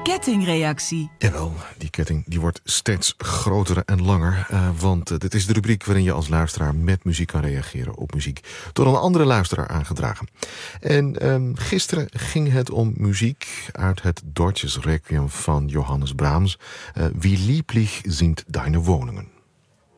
kettingreactie. Jawel, die ketting die wordt steeds groter en langer. Want dit is de rubriek waarin je als luisteraar met muziek kan reageren op muziek door een andere luisteraar aangedragen. En gisteren ging het om muziek uit het Deutsches Requiem van Johannes Brahms. Wie lieblich sind deine Wohnungen.